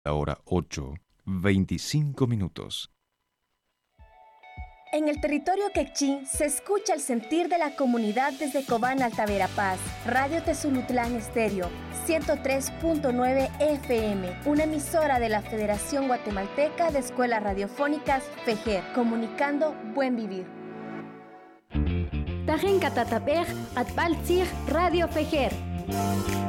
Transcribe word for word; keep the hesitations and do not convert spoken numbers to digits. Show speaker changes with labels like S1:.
S1: La hora ocho, veinticinco minutos.
S2: En el territorio quechí se escucha el sentir de la comunidad desde Cobán, Alta Verapaz. Radio Tezulutlán Estéreo, ciento tres punto nueve F M, una emisora de la Federación Guatemalteca de Escuelas Radiofónicas FEJER, comunicando buen vivir.
S3: Tajen Catatapej, Atpaltzig, Radio FEJER.